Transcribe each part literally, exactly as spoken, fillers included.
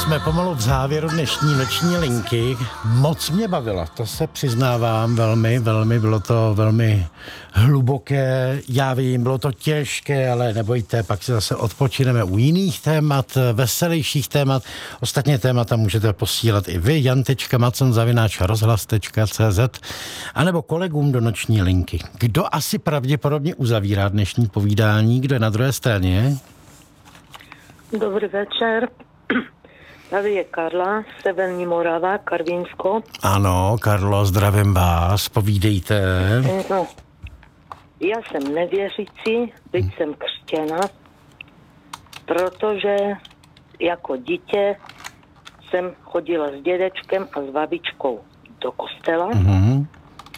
jsme pomalu v závěru dnešní noční linky. Moc mě bavila, to se přiznávám velmi, velmi, bylo to velmi hluboké, já vím, bylo to těžké, ale nebojte, pak si zase odpočineme u jiných témat, veselějších témat. Ostatně témata můžete posílat i vy, jan tečka macon zavináč rozhlas tečka cé zet, anebo kolegům do noční linky. Kdo asi pravděpodobně uzavírá dnešní povídání, kdo je na druhé straně? Dobrý večer. Tady je Karla, Severní Morava, Karvinsko. Ano, Karlo, zdravím vás, povídejte. No, já jsem nevěřící, byť jsem křtěna, protože jako dítě jsem chodila s dědečkem a s babičkou do kostela. Mm-hmm.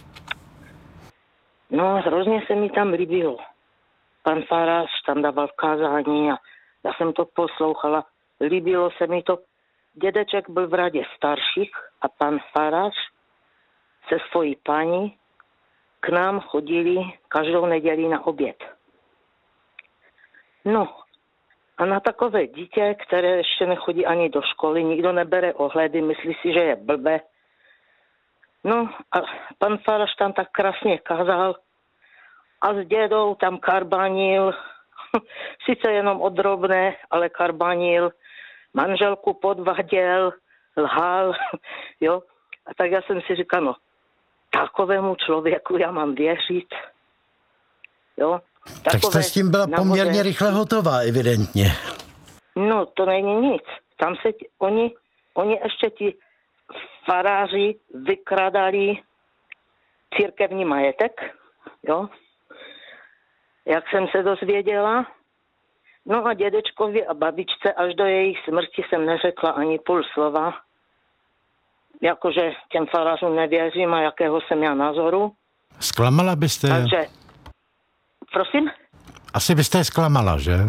No a hrozně se mi tam líbilo. Pan farář tam dával kázání a já jsem to poslouchala. Líbilo se mi to. Dědeček byl v radě starších a pan farář se svojí paní k nám chodili každou neděli na oběd. No a na takové dítě, které ještě nechodí ani do školy, nikdo nebere ohledy, myslí si, že je blbé. No a pan farář tam tak krásně kázal a s dědou tam karbanil, sice jenom odrobné, ale karbanil, manželku podváděl, lhal, jo. A tak já jsem si říkal, no, takovému člověku já mám věřit, jo. Tak jste s tím byla poměrně rychle hotová, evidentně. No, to není nic. Tam se ti, oni, oni ještě ti faráři vykradali církevní majetek, jo. Jak jsem se dozvěděla. No a dědečkovi a babičce až do jejich smrti jsem neřekla ani půl slova. Jakože těm farářům nevěřím a jakého jsem já názoru. Zklamala byste? Takže, prosím? Asi byste je zklamala, že?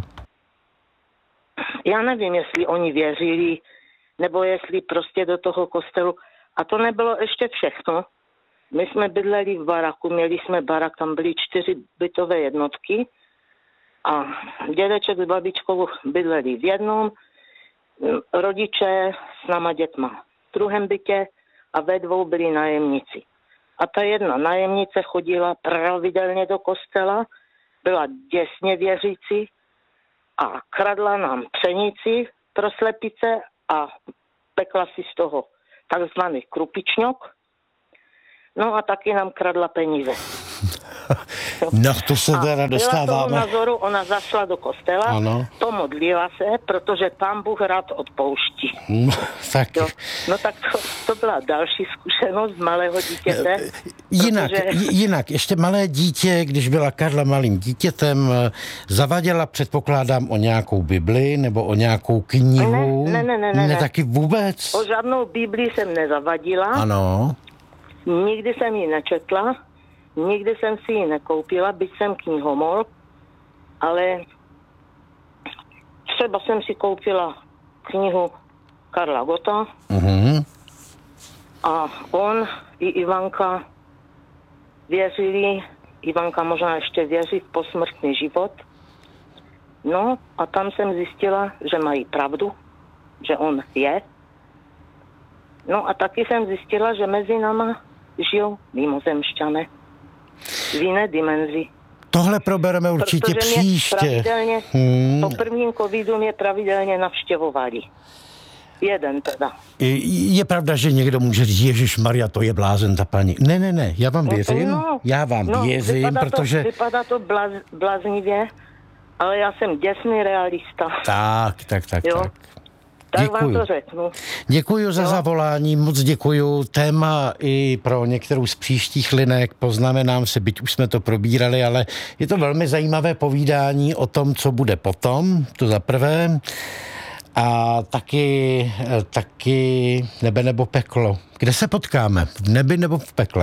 Já nevím, jestli oni věřili, nebo jestli prostě do toho kostelu. A to nebylo ještě všechno. My jsme bydleli v baraku, měli jsme barak, tam byly čtyři bytové jednotky. A dědeček s babičkou bydleli v jednom, rodiče s náma dětma v druhém bytě a ve dvou byli nájemníci. A ta jedna nájemnice chodila pravidelně do kostela, byla děsně věřící a kradla nám pšenici pro slepice a pekla si z toho takzvaný krupičňok. No a taky nám kradla peníze. No, to se teda dostáváme. Byla toho názoru, ona zašla do kostela, ano. Pomodlila se, protože Pán Bůh rád odpouští. No, tak. Jo. No tak to, to byla další zkušenost malého dítěte. Jinak, protože... jinak, ještě malé dítě, když byla Karla malým dítětem, zavaděla, předpokládám, o nějakou Bibli nebo o nějakou knihu? Ne, ne, ne, ne. Ne, taky vůbec? O žádnou Bibli jsem nezavadila. Ano. Nikdy jsem ji nečetla. Nikdy jsem si ji nekoupila, byť jsem knihomol, ale třeba jsem si koupila knihu Karla Gotta uh-huh. a on i Ivanka věřili, Ivanka možná ještě věří v posmrtný život. No a tam jsem zjistila, že mají pravdu, že on je. No a taky jsem zjistila, že mezi náma žijou mimozemšťané. V jiné dimenzi. Tohle probereme určitě protože příště. Pravidelně, hmm. Po prvním covidu mě pravidelně navštěvovali. Jeden teda. Je, je pravda, že někdo může říct, Ježišmarja, to je blázen ta paní. Ne, ne, ne, já vám věřím. No, já vám no, věřím, vypadá protože... To, vypadá to blaz, bláznivě, ale já jsem děsný realista. Tak, tak, tak, jo? tak. Tak děkuju. vám to řeknu. Děkuju za jo? zavolání, moc děkuju. Téma i pro některou z příštích linek poznamenám si, byť už jsme to probírali, ale je to velmi zajímavé povídání o tom, co bude potom, to za prvé. A taky, taky nebe nebo peklo. Kde se potkáme? V nebi nebo v pekle?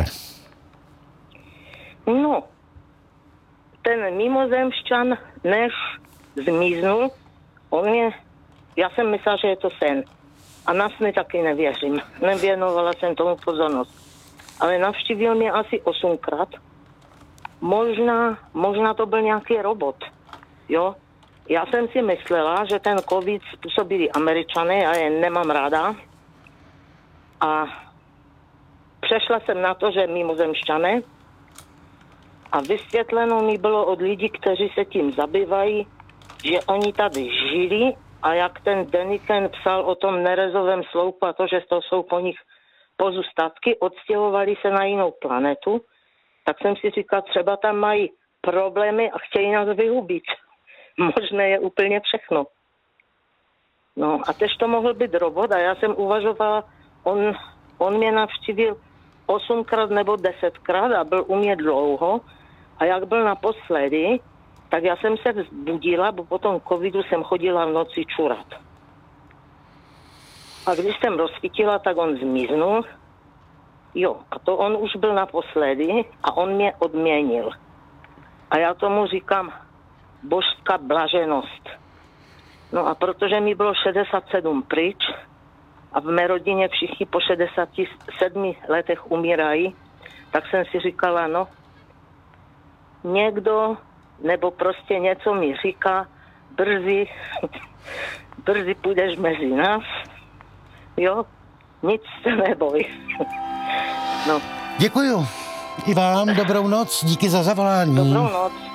No, ten mimozemšťan, než zmiznul, on je... Já jsem myslela, že je to sen. A na sny taky nevěřím. Nevěnovala jsem tomu pozornost. Ale navštívil mě asi osmkrát. Možná, možná to byl nějaký robot. Jo? Já jsem si myslela, že ten covid způsobili Američané, já je nemám ráda. A přešla jsem na to, že mimozemšťané. A vysvětleno mi bylo od lidí, kteří se tím zabývají, že oni tady žili a jak ten Deniken psal o tom nerezovém sloupu a to, že to jsou po nich pozůstatky, odstěhovali se na jinou planetu, tak jsem si říkal, třeba tam mají problémy a chtějí nás vyhubit. Možné je úplně všechno. No a tež to mohl být robot a já jsem uvažovala, on, on mě navštívil osmkrát nebo desetkrát a byl u mě dlouho a jak byl naposledy, tak já jsem se vzbudila, bo po tom covidu jsem chodila v noci čurat. A když jsem rozsvítila, tak on zmiznul. Jo, a to on už byl naposledy a on mě odměnil. A já tomu říkám božská blaženost. No a protože mi bylo šedesát sedm pryč a v mé rodině všichni po šedesáti sedmi letech umírají, tak jsem si říkala, no, někdo nebo prostě něco mi říká, brzy, brzy půjdeš mezi nás, jo, nic se neboj. No. Děkuju. I vám dobrou noc, díky za zavolání. Dobrou noc.